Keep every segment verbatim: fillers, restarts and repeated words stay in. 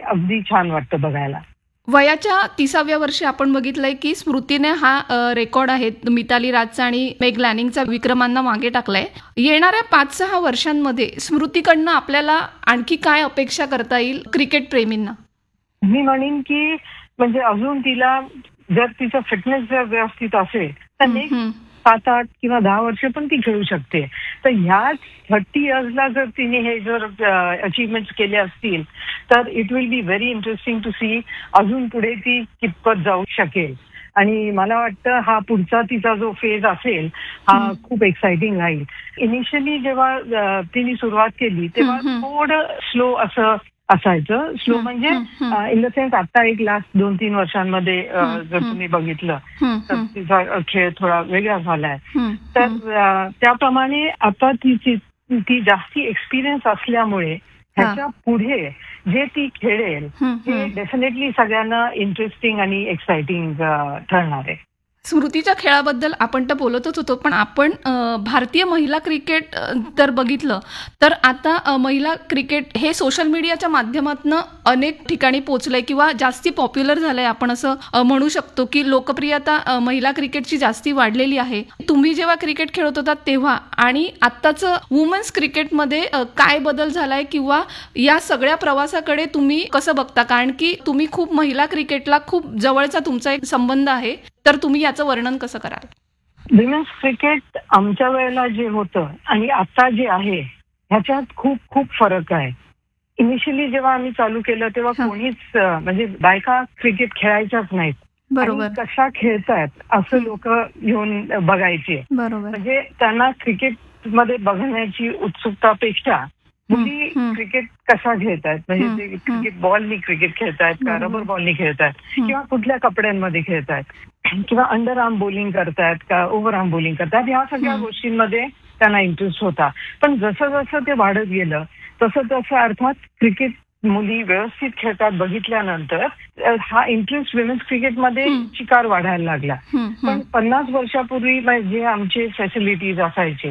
अगदी छान वाटतं बघायला. वयाच्या तिसाव्या वर्षी आपण बघितलंय की स्मृतीने हा रेकॉर्ड आहे मिताली राजचा आणि मेग लॅनिंगचा विक्रमांना मागे टाकलाय. येणाऱ्या पाच सहा वर्षांमध्ये स्मृतीकडनं आपल्याला आणखी काय अपेक्षा करता येईल क्रिकेट प्रेमींना? मी म्हणेन की म्हणजे अजून तिला जर तिचं फिटनेस जर व्यवस्थित असेल तर नेक्स्ट सात आठ किंवा दहा वर्ष पण ती खेळू शकते. तर ह्याच थर्टी इयर्सला जर तिने हे जर अचीवमेंट्स केले असतील तर it will be very interesting to C अजून पुढे ती कितपत जाऊ शकेल. आणि मला वाटतं हा पुढचा तिचा जो फेज असेल हा खूप एक्साइटिंग राहील. इनिशियली जेव्हा तिने सुरुवात केली तेव्हा थोडं स्लो असं असायचं. स्लो म्हणजे इन द सेन्स आता एक लास्ट दोन तीन वर्षांमध्ये जर तुम्ही बघितलं तर तिचा खेळ थोडा वेगळा झालाय. तर त्याप्रमाणे आता तिची ती जास्ती एक्सपिरियन्स असल्यामुळे ह्याच्या पुढे जे ती खेळेल हे डेफिनेटली सगळ्यांना इंटरेस्टिंग आणि एक्साइटिंग ठरणार आहे. स्मृतीच्या खेळाबद्दल आपण तर बोलतच होतो, पण आपण भारतीय महिला क्रिकेट तर बघितलं तर आता महिला क्रिकेट हे सोशल मीडियाच्या माध्यमातून अनेक ठिकाणी पोहोचलंय किंवा जास्ती पॉप्युलर झालंय. आपण असं म्हणू शकतो की लोकप्रियता महिला क्रिकेटची जास्ती वाढलेली आहे. तुम्ही जेव्हा क्रिकेट खेळत होता तेव्हा आणि आत्ताचं वुमन्स क्रिकेटमध्ये काय बदल झालाय किंवा या सगळ्या प्रवासाकडे तुम्ही कसं बघता? कारण की तुम्ही खूप महिला क्रिकेटला खूप जवळचा तुमचा एक संबंध आहे, तर तुम्ही याचं वर्णन कसं कराल? विमेन्स क्रिकेट आमच्या वेळेला जे होतं आणि आता जे आहे ह्याच्यात खूप खूप फरक आहे. इनिशियली जेव्हा आम्ही चालू केलं तेव्हा कोणीच म्हणजे बायका क्रिकेट खेळायच्याच नाहीत. बरोबर. कशा खेळतायत असं लोक येऊन बघायचे. म्हणजे त्यांना क्रिकेट मध्ये बघण्याची उत्सुकतापेक्षा मुली क्रिकेट कसा खेळतायत म्हणजे ते क्रिकेट बॉलनी क्रिकेट खेळतायत का रबर बॉलनी खेळतायत किंवा कुठल्या कपड्यांमध्ये खेळतायत किंवा अंडर आर्म बॉलिंग करतायत का ओव्हर आर्म बॉलिंग करतायत ह्या सगळ्या गोष्टींमध्ये त्यांना इंटरेस्ट होता. पण जसं जसं ते वाढत गेलं तसं तसं अर्थात क्रिकेट मुली व्यवस्थित खेळतात बघितल्यानंतर हा इंटरेस्ट विमेन्स क्रिकेटमध्ये चिकार वाढायला लागला. पण पन्नास वर्षापूर्वी जे आमचे फॅसिलिटीज असायचे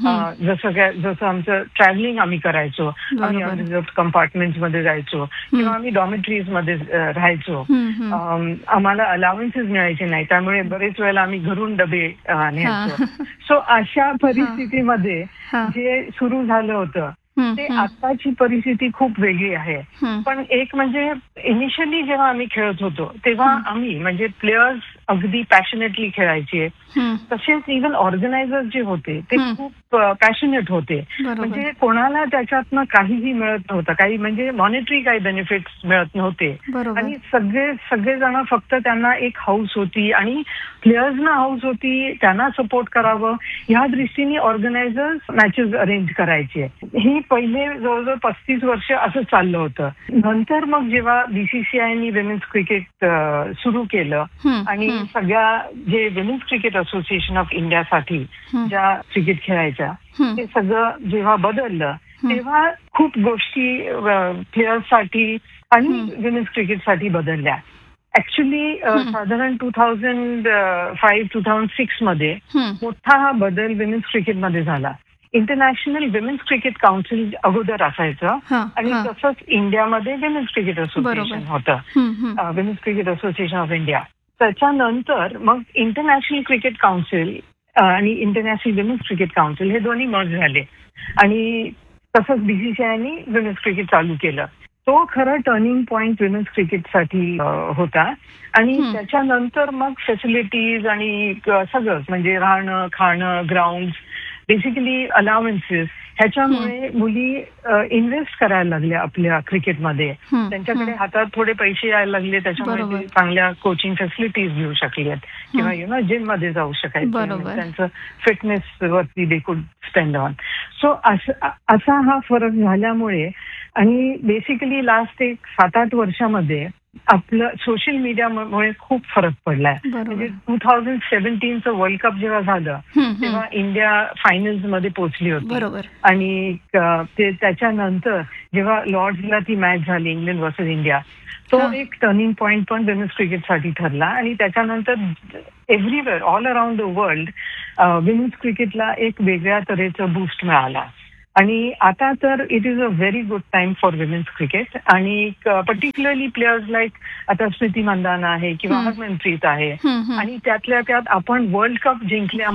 जसं काय जसं आमचं ट्रॅव्हलिंग आम्ही करायचो, आम्ही रिझर्व्ड कंपार्टमेंट्स मध्ये जायचो किंवा आम्ही डॉमेट्रीज मध्ये राहायचो. आम्हाला अलाउन्सेस मिळायचे नाही त्यामुळे बरेच वेळेला आम्ही घरून डबे न्यायचो. सो अशा परिस्थितीमध्ये जे सुरू झालं होतं ते आताची परिस्थिती खूप वेगळी आहे. पण एक म्हणजे इनिशियली जेव्हा आम्ही खेळत होतो तेव्हा आम्ही म्हणजे प्लेयर्स अगदी पॅशनेटली खेळायचे. तसेच इव्हन ऑर्गनायझर्स जे होते ते खूप पॅशनेट होते. म्हणजे कोणाला त्याच्यातनं काहीही मिळत नव्हतं, काही म्हणजे मॉनिटरी काही बेनिफिट्स मिळत नव्हते आणि सगळे सगळेजण फक्त त्यांना एक हाऊस होती आणि प्लेयर्सना हाऊस होती, त्यांना सपोर्ट करावं ह्या दृष्टीने ऑर्गनायझर्स मॅचेस अरेंज करायचे. ही पहिले जवळजवळ पस्तीस वर्ष असं चाललं होतं. नंतर मग जेव्हा बीसीसीआयनी विमेन्स क्रिकेट सुरू केलं आणि सगळ्या जे विमेन्स क्रिकेट असोसिएशन ऑफ इंडियासाठी ज्या क्रिकेट खेळायच्या ते सगळं जेव्हा बदललं तेव्हा खूप गोष्टी प्लेयर्ससाठी आणि विमेन्स क्रिकेटसाठी बदलल्या. ऍक्च्युली साधारण two thousand five two thousand six मध्ये मोठा हा बदल विमेन्स क्रिकेटमध्ये झाला. इंटरनॅशनल विमेन्स क्रिकेट काउन्सिल अगोदर असायचं आणि तसंच इंडियामध्ये विमेन्स क्रिकेट असोसिएशन होतं, women's cricket association of India. त्याच्यानंतर मग इंटरनॅशनल क्रिकेट काउन्सिल आणि इंटरनॅशनल विमेन्स क्रिकेट काउन्सिल हे दोन्ही मर्ज झाले आणि तसंच बीसीसीआयनी विमेन्स क्रिकेट चालू केलं. तो खरं टर्निंग पॉइंट विमेन्स क्रिकेटसाठी होता आणि त्याच्यानंतर मग फॅसिलिटीज आणि सगळंच म्हणजे राहणं खाणं ग्राउंड बेसिकली अलाउन्सेस ह्याच्यामुळे मुली इन्व्हेस्ट करायला लागल्या आपल्या क्रिकेटमध्ये. त्यांच्याकडे हातात थोडे पैसे यायला लागले त्याच्यामुळे चांगल्या कोचिंग फॅसिलिटीज घेऊ शकल्यात किंवा यु नो जिम मध्ये जाऊ शकायचं, त्यांचं फिटनेस वरती they could spend on. So असा हा फरक झाल्यामुळे आणि बेसिकली लास्ट एक सात आठ वर्षामध्ये आपलं सोशल मीडियामुळे खूप फरक पडलाय. म्हणजे टू थाउजंड सेव्हन्टीनचं वर्ल्ड कप जेव्हा झालं तेव्हा इंडिया फायनल्स मध्ये पोहोचली होती आणि ते त्याच्यानंतर जेव्हा लॉर्ड्सला ती मॅच झाली इंग्लंड वर्सेस इंडिया तो एक टर्निंग पॉइंट पण विमेन्स क्रिकेटसाठी ठरला आणि त्याच्यानंतर everywhere all around the world women's क्रिकेटला एक वेगळ्या तऱ्हेचं बूस्ट मिळाला. आणि आता तर it is a very good time for women's cricket आणि पर्टिक्युलरली प्लेयर्स लाईक आता स्मृती मंदाना आहे किंवा हरमनप्रीत आहे आणि त्यातल्या त्यात आपण वर्ल्ड कप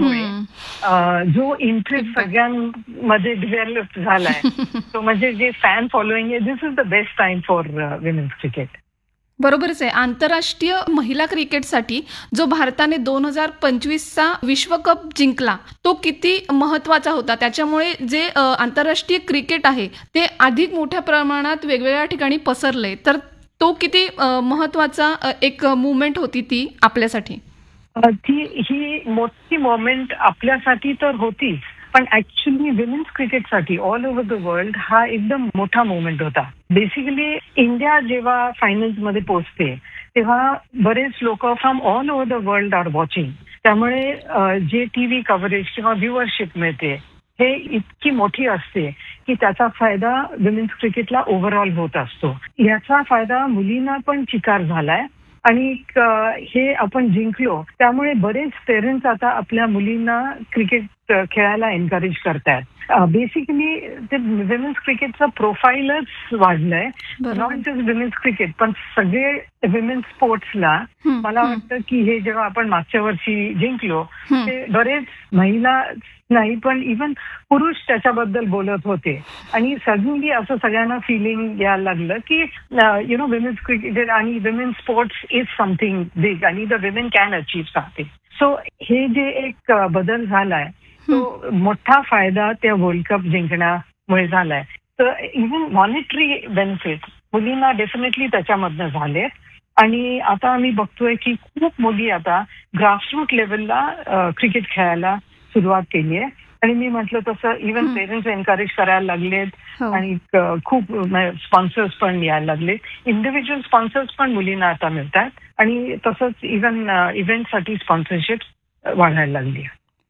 जिंकल्यामुळे जो इंटरेस्ट सगळ्यांमध्ये डेव्हलप झालाय तो म्हणजे जे फॅन फॉलोईंग आहे दिस is the best time for women's cricket. बरोबरच आहे. आंतरराष्ट्रीय महिला क्रिकेटसाठी जो भारताने दोन हजार पंचवीसचा विश्वकप जिंकला तो किती महत्वाचा होता. त्याच्यामुळे जे आंतरराष्ट्रीय क्रिकेट आहे ते अधिक मोठ्या प्रमाणात वेगवेगळ्या ठिकाणी पसरले. तर तो किती महत्वाचा एक मुवमेंट होती ती आपल्यासाठी. ती ही मोठी मोमेंट आपल्यासाठी तर होतीच पण actually women's क्रिकेटसाठी all over the world हा एकदम मोठा मोमेंट होता. बेसिकली इंडिया जेव्हा फायनल्स मध्ये पोहोचते तेव्हा बरेच लोक from all over the world R watching. त्यामुळे जे टीव्ही कव्हरेज किंवा व्ह्युअरशिप मिळते हे इतकी मोठी असते की त्याचा फायदा विमेन्स क्रिकेटला ओव्हरऑल होत असतो. याचा फायदा मुलींना पण चिकार झालाय आणि हे आपण जिंकलो त्यामुळे बरेच पेरेंट्स आता आपल्या मुलींना क्रिकेट खेळायला एनकरेज करतात. बेसिकली ते विमेन्स क्रिकेटचं प्रोफाईलच वाढलंय. नॉट जस्ट विमेन्स क्रिकेट पण सगळे विमेन्स स्पोर्ट्सला मला वाटतं की हे जेव्हा आपण मागच्या वर्षी जिंकलो ते बरेच महिला नाही पण इव्हन पुरुष त्याच्याबद्दल बोलत होते आणि सडनली असं सगळ्यांना फिलिंग यायला लागलं की यु नो विमेन्स क्रिकेट आणि women's sports is something big आणि the women can achieve something. So हे जे एक बदल झालाय तो मोठा फायदा त्या वर्ल्ड कप जिंकण्यामुळे झालाय. तर इव्हन मॉनिटरी बेनिफिट मुलींना डेफिनेटली त्याच्यामधनं झाले आणि आता आम्ही बघतोय की खूप मुली आता ग्रासरूट लेवलला क्रिकेट खेळायला सुरुवात केली आहे आणि मी म्हटलं तसं इव्हन पेरेंट्स एनकरेज करायला लागलेत आणि खूप स्पॉन्सर्स पण यायला लागले. इंडिव्हिज्युअल स्पॉन्सर्स पण मुलींना आता मिळतात आणि तसंच इव्हन इव्हेंटसाठी स्पॉन्सरशिप वाढायला लागली.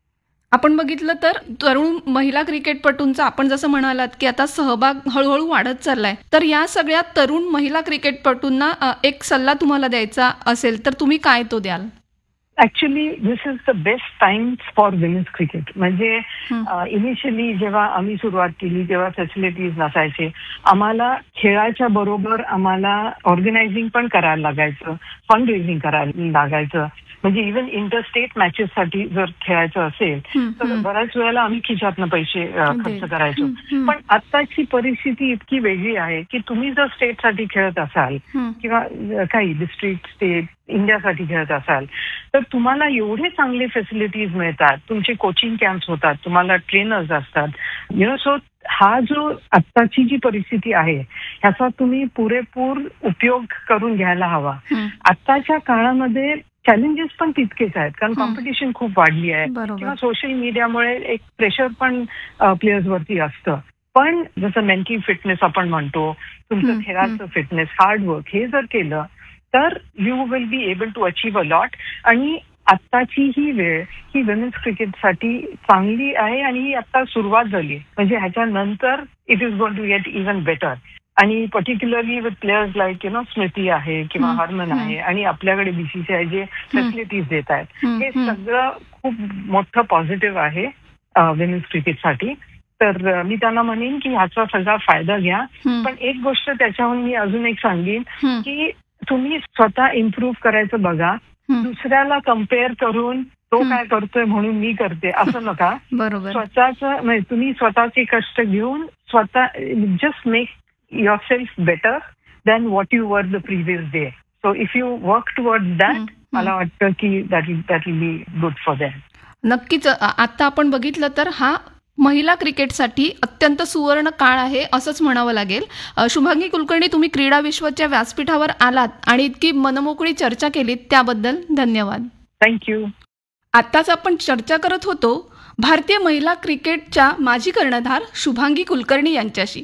आपण बघितलं तर तरुण महिला क्रिकेटपटूंचा आपण जसं म्हणालात की आता सहभाग हळूहळू वाढत चाललाय. तर या सगळ्या तरुण महिला क्रिकेटपटूंना एक सल्ला तुम्हाला द्यायचा असेल तर तुम्ही काय तो द्याल? Actually this is the best time for women's cricket. म्हणजे इनिशियली जेव्हा आम्ही सुरुवात केली तेव्हा फॅसिलिटीज नसायचे. आम्हाला खेळाच्या बरोबर आम्हाला ऑर्गनायझिंग पण करायला लागायचं, फंड रेझिंग करायला लागायचं. म्हणजे इव्हन इंटरस्टेट मॅचेससाठी जर खेळायचं असेल तर बऱ्याच वेळेला आम्ही खिशातनं पैसे खर्च करायचो. पण आताची परिस्थिती इतकी वेगळी आहे की तुम्ही जर स्टेटसाठी खेळत असाल किंवा काही डिस्ट्रिक्ट स्टेट इंडियासाठी खेळत असाल तर तुम्हाला एवढे चांगले फॅसिलिटीज मिळतात. तुमचे कोचिंग कॅम्प्स होतात, तुम्हाला ट्रेनर्स असतात. यु नो सो हा जो आत्ताची जी परिस्थिती आहे ह्याचा तुम्ही पुरेपूर उपयोग करून घ्यायला हवा. आत्ताच्या काळामध्ये चॅलेंजेस पण तितकेच आहेत कारण कॉम्पिटिशन खूप वाढली आहे किंवा सोशल मीडियामुळे एक प्रेशर पण प्लेयर्सवरती असतं. पण जसं मेंटल फिटनेस आपण म्हणतो, तुमचं खेळाचं फिटनेस, हार्डवर्क हे जर केलं तर you will be able to achieve a lot. आणि आत्ताची ही वेळ ही विमेन्स क्रिकेटसाठी चांगली आहे आणि ही आता सुरुवात झाली. म्हणजे ह्याच्यानंतर it is going to get even better. आणि particularly with players like you know स्मृती आहे किंवा हरमन आहे आणि आपल्याकडे बीसीसीआय जे फॅसिलिटीज देत आहेत हे सगळं खूप मोठं पॉझिटिव्ह आहे विमेन्स क्रिकेटसाठी. तर मी त्यांना म्हणेन की ह्याचा सगळा फायदा घ्या. पण एक गोष्ट त्याच्याहून मी अजून एक सांगेन की तुम्ही स्वतः इम्प्रूव्ह करायचं बघा. दुसऱ्याला कम्पेअर करून तो काय करतोय म्हणून मी करते असं नका. स्वतःच म्हणजे तुम्ही स्वतःचे कष्ट घेऊन स्वतः just make yourself better than what you were the previous day. So if you work towards that, मला वाटतं की that will that will be good for them. नक्कीच. आता आपण बघितलं तर हा महिला क्रिकेटसाठी अत्यंत सुवर्ण काळ आहे असंच म्हणावं लागेल. शुभांगी कुलकर्णी, तुम्ही क्रीडा विश्वाच्या व्यासपीठावर आलात आणि इतकी मनमोकळी चर्चा केलीत त्याबद्दल धन्यवाद. थँक्यू. आताच आपण चर्चा करत होतो भारतीय महिला क्रिकेटच्या माजी कर्णधार शुभांगी कुलकर्णी यांच्याशी.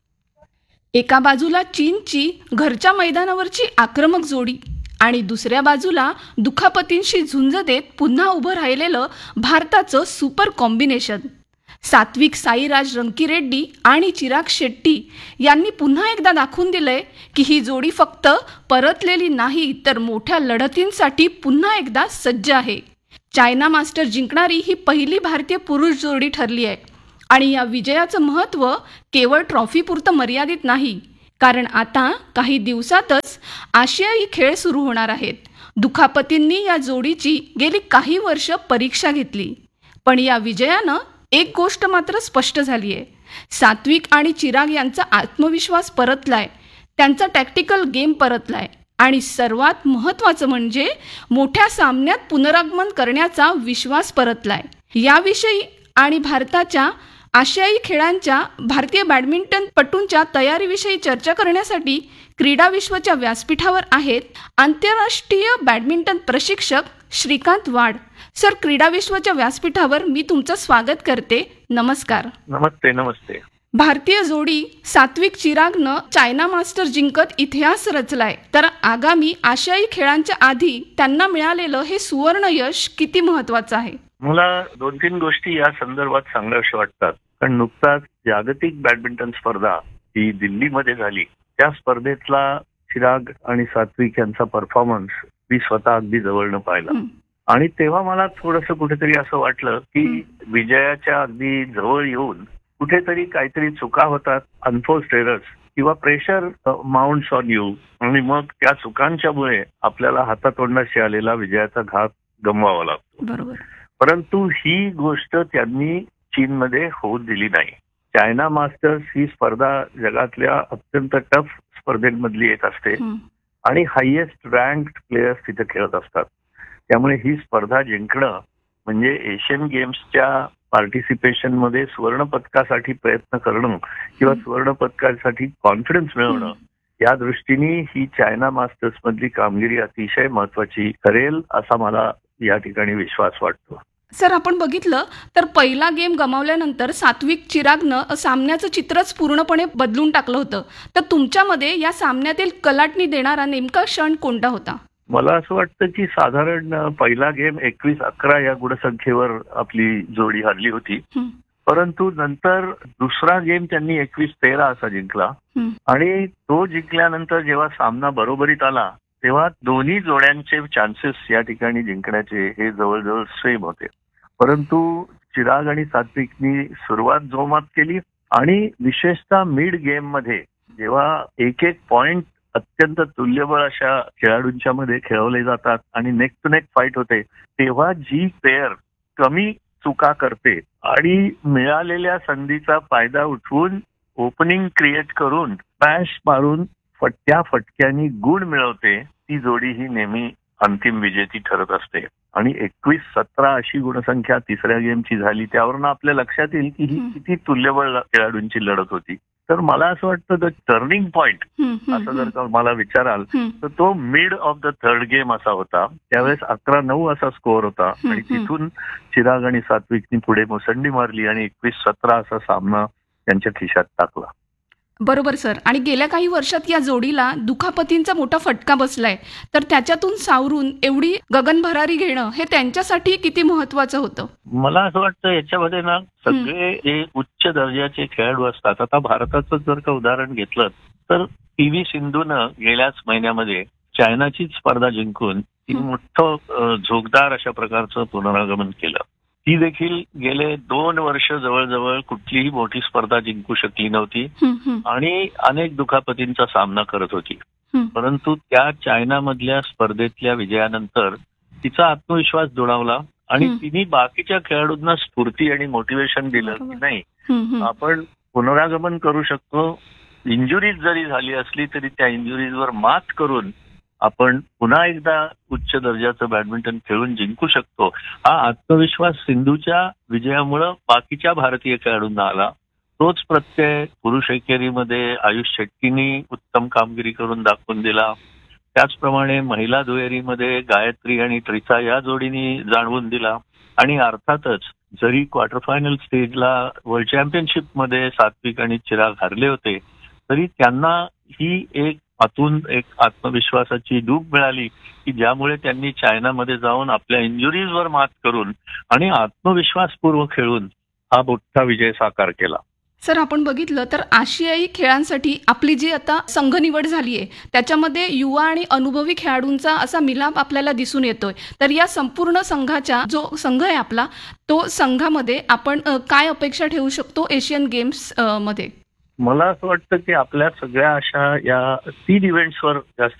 एका बाजूला चीनची घरच्या मैदानावरची आक्रमक जोडी आणि दुसऱ्या बाजूला दुखापतींशी झुंज देत पुन्हा उभं राहिलेलं भारताचं सुपर कॉम्बिनेशन. सात्विक साईराज रंकीरेड्डी आणि चिराग शेट्टी यांनी पुन्हा एकदा दाखवून दिलंय की ही जोडी फक्त परतलेली नाही तर मोठ्या लढतींसाठी पुन्हा एकदा सज्ज आहे. चायना मास्टर जिंकणारी ही पहिली भारतीय पुरुष जोडी ठरली आहे आणि या विजयाचं महत्त्व केवळ ट्रॉफीपुरतं मर्यादित नाही, कारण आता काही दिवसातच आशियाई खेळ सुरू होणार आहेत. दुखापतींनी या जोडीची गेली काही वर्ष परीक्षा घेतली, पण या विजयानं एक गोष्ट मात्र स्पष्ट झाली आहे. सात्विक आणि चिराग यांचा आत्मविश्वास परतलाय, त्यांचा टॅक्टिकल गेम परतलाय आणि सर्वात महत्त्वाचं म्हणजे मोठ्या सामन्यात पुनरागमन करण्याचा विश्वास परतलाय. याविषयी आणि भारताच्या आशियाई खेळांच्या भारतीय बॅडमिंटनपटूंच्या तयारीविषयी चर्चा करण्यासाठी क्रीडा विश्वच्या व्यासपीठावर आहेत आंतरराष्ट्रीय बॅडमिंटन प्रशिक्षक श्रीकांत वाड. सर, क्रीडा विश्वच्या व्यासपीठावर मी तुमचं स्वागत करते. नमस्कार. नमस्ते. नमस्ते. भारतीय जोडी सात्विक चिरागनं चायना मास्टर जिंकत इतिहास रचलाय, तर आगामी आशियाई खेळांच्या आधी त्यांना मिळालेलं हे सुवर्ण यश किती महत्वाचं आहे? मला दोन तीन गोष्टी या संदर्भात सांगाव्याशा वाटतात. कारण नुकताच जागतिक बॅडमिंटन स्पर्धा ही दिल्लीमध्ये झाली. त्या स्पर्धेतला चिराग आणि सात्विक यांचा परफॉर्मन्स मी स्वतः अगदी जवळनं पाहिला आणि तेव्हा मला थोडंसं कुठेतरी असं वाटलं की विजयाच्या अगदी जवळ येऊन कुठेतरी काहीतरी चुका होतात, अनफोर्स्ड एरर्स किंवा प्रेशर माउंट्स ऑन यू, आणि मग त्या चुकांच्यामुळे आपल्याला हातातोंडाशी आलेला विजयाचा घात गमवावा लागतो. बरोबर. परंतु ही गोष्ट त्यांनी चीनमध्ये होऊ दिली नाही. चायना मास्टर्स ही स्पर्धा जगातल्या अत्यंत टफ स्पर्धेमधली एक असते आणि हायएस्ट रँक्ड प्लेयर्स तिथे खेळत असतात. त्यामुळे ही स्पर्धा जिंकणं म्हणजे एशियन गेम्सच्या पार्टिसिपेशन मध्ये सुवर्ण पदकासाठी प्रयत्न करणं किंवा सुवर्ण पदकासाठी कॉन्फिडन्स मिळवणं, या दृष्टीने ही चायना मास्टर्स मधली कामगिरी अतिशय महत्वाची ठरेल असा मला या ठिकाणी विश्वास वाटतो. सर, आपण बघितलं तर पहिला गेम गमावल्यानंतर सात्विक चिरागनं सामन्याचं चित्रच पूर्णपणे बदलून टाकलं होतं. तर तुमच्यामध्ये या सामन्यातील कलाटणी देणारा नेमका क्षण कोणता होता? मला असं वाटतं की साधारण पहिला गेम एकवीस अकरा या गुणसंख्येवर आपली जोडी हरली होती, परंतु नंतर दुसरा गेम त्यांनी एकवीस तेरा असा जिंकला आणि तो जिंकल्यानंतर जेव्हा सामना बरोबरीत आला तेव्हा दोन्ही जोड्यांचे चान्सेस या ठिकाणी जिंकण्याचे हे जवळजवळ सेम होते. परंतु चिराग आणि सात्विकनी सुरुवात जोमात केली आणि विशेषतः मिड गेम मध्ये जेव्हा एक एक पॉइंट अत्यंत तुल्यबळ अशा खेळाडूंच्या मध्ये खेळवले जातात आणि नेक टू नेक फाईट होते, तेव्हा जी पेअर कमी चुका करते आणि मिळालेल्या संधीचा फायदा उठवून ओपनिंग क्रिएट करून स्मॅश मारून फटक्या फटक्यांनी गुण मिळवते, ती जोडी ही नेहमी अंतिम विजेती ठरत असते. आणि एकवीस सतरा अशी गुणसंख्या तिसऱ्या गेमची झाली, त्यावरून आपल्या लक्षात येईल की ही किती तुल्यबळ खेळाडूंची लढत होती. तर मला असं वाटतं द टर्निंग पॉइंट असं जर का मला विचाराल तर तो mid of the third game असा होता. त्यावेळेस अकरा नऊ असा स्कोअर होता आणि तिथून चिराग आणि सात्विकनी पुढे मुसंडी मारली आणि एकवीस सतरा असा सामना त्यांच्या खिशात टाकला. बरोबर सर. आणि गेल्या काही वर्षात या जोडीला दुखापतींचा मोठा फटका बसलाय, तर त्याच्यातून सावरून एवढी गगनभरारी घेणं हे त्यांच्यासाठी किती महत्वाचं होतं? मला असं वाटतं याच्यामध्ये ना सगळे जे उच्च दर्जाचे खेळाडू असतात, आता भारताचं जर का उदाहरण घेतलं तर पी व्ही सिंधूनं गेल्याच महिन्यामध्ये चायनाचीच स्पर्धा जिंकून ती मोठं झोकदार अशा प्रकारचं पुनरागमन केलं. ती देखील गेले दोन वर्ष जवळजवळ कुठलीही मोठी स्पर्धा जिंकू शकली नव्हती आणि अनेक दुखापतींचा सामना करत होती. परंतु त्या चायनामधल्या स्पर्धेतल्या विजयानंतर तिचा आत्मविश्वास दुणावला आणि तिने बाकीच्या खेळाडूंना स्फूर्ती आणि मोटिवेशन दिलं की नाही, आपण पुनरागमन करू शकतो. इंजुरीज जरी झाली असली तरी त्या इंजुरीजवर मात करून आपण पुन्हा एकदा उच्च दर्जाचं बॅडमिंटन खेळून जिंकू शकतो. हा आत्मविश्वास सिंधूच्या विजयामुळं बाकीच्या भारतीय खेळाडूंना आला. तोच प्रत्यय पुरुष एकेरीमध्ये आयुष शेट्टींनी उत्तम कामगिरी करून दाखवून दिला. त्याचप्रमाणे महिला दुहेरीमध्ये गायत्री आणि ट्रिसा या जोडीने जाणवून दिला. आणि अर्थातच जरी क्वार्टर फायनल स्टेजला वर्ल्ड चॅम्पियनशिपमध्ये सात्विक आणि चिराग हरले होते, तरी त्यांना ही एक आतून एक आत्मविश्वासाची डूब मिळाली की ज्यामुळे त्यांनी चायनामध्ये जाऊन आपल्या इंजुरीजवर मात करून आणि आत्मविश्वासपूर्वक खेळून हा मोठा विजय साकार केला. सर, आपण बघितलं तर आशियाई खेळांसाठी आपली जी आता संघ निवड झाली आहे त्याच्यामध्ये युवा आणि अनुभवी खेळाडूंचा असा मिलाप आपल्याला दिसून येतोय. तर या संपूर्ण संघाच्या जो संघ आहे आपला तो संघामध्ये आपण अ, काय अपेक्षा ठेवू शकतो एशियन गेम्स अ, मध्ये? मला असं वाटतं की आपल्या सगळ्या अशा या तीन इव्हेंट्सवर जास्त